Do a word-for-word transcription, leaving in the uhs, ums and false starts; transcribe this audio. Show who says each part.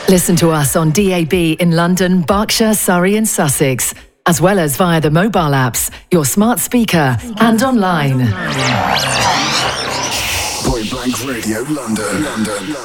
Speaker 1: Listen to us on D A B in London, Berkshire, Surrey and Sussex, as well as via the mobile apps, your smart speaker and online.
Speaker 2: Point Blank Radio London. London.